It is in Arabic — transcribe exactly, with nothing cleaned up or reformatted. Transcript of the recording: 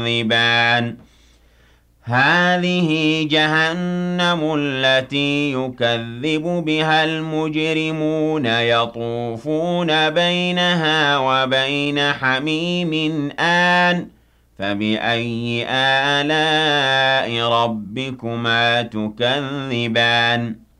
تُكَذِّبَانِ هَٰذِهِ جَهَنَّمُ الَّتِي يُكَذِّبُ بِهَا الْمُجْرِمُونَ يَطُوفُونَ بَيْنَهَا وَبَيْنَ حَمِيمٍ آنٍ فَبِأَيِّ آلَاءِ رَبِّكُمَا تُكَذِّبَانِ